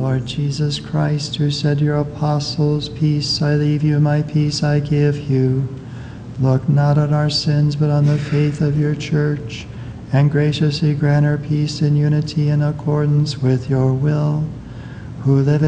Lord Jesus Christ, who said to your apostles, "Peace I leave you, my peace I give you," look not on our sins, but on the faith of your church, and graciously grant her peace and unity in accordance with your will, who live